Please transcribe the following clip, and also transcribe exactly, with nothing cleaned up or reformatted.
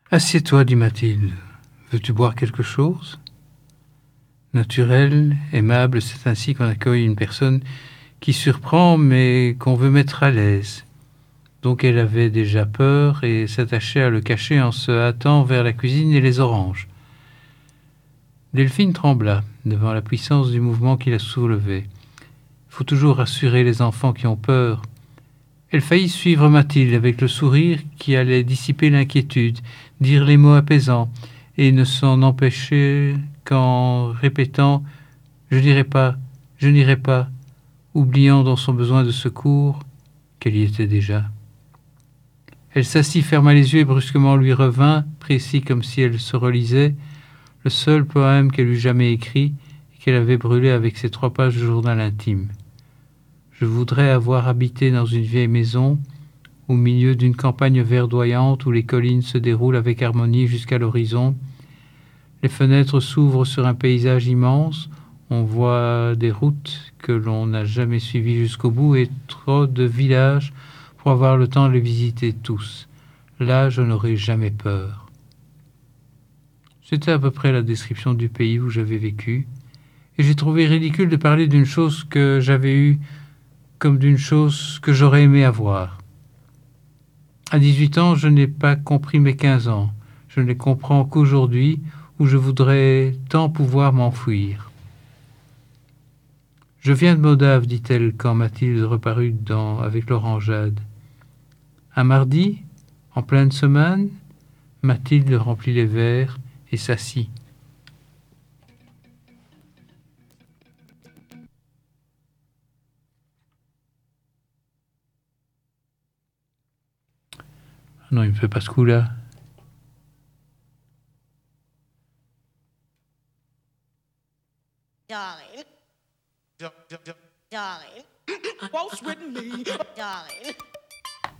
Assieds-toi, dit Mathilde. Veux-tu boire quelque chose? Naturel, aimable, c'est ainsi qu'on accueille une personne qui surprend mais qu'on veut mettre à l'aise. Donc elle avait déjà peur et s'attachait à le cacher en se hâtant vers la cuisine et les oranges. Delphine trembla devant la puissance du mouvement qui la soulevait. Il faut toujours rassurer les enfants qui ont peur. Elle faillit suivre Mathilde avec le sourire qui allait dissiper l'inquiétude, dire les mots apaisants, et ne s'en empêcher qu'en répétant « Je n'irai pas, je n'irai pas », oubliant dans son besoin de secours qu'elle y était déjà. Elle s'assit, ferma les yeux et brusquement lui revint, précis comme si elle se relisait, le seul poème qu'elle eût jamais écrit et qu'elle avait brûlé avec ses trois pages de journal intime. Je voudrais avoir habité dans une vieille maison, au milieu d'une campagne verdoyante où les collines se déroulent avec harmonie jusqu'à l'horizon. Les fenêtres s'ouvrent sur un paysage immense, on voit des routes que l'on n'a jamais suivies jusqu'au bout et trop de villages pour avoir le temps de les visiter tous. Là, je n'aurais jamais peur. C'était à peu près la description du pays où j'avais vécu, et j'ai trouvé ridicule de parler d'une chose que j'avais eue comme d'une chose que j'aurais aimé avoir. À dix-huit ans, je n'ai pas compris mes quinze ans. Je ne les comprends qu'aujourd'hui, où je voudrais tant pouvoir m'enfuir. Je viens de Modave, dit-elle quand Mathilde reparut dans, avec l'orangeade. Un mardi, en pleine semaine, Mathilde remplit les verres et s'assit. Non, il ne me fait pas ce coup-là. Darling. Darling. Waltz with me. Darling.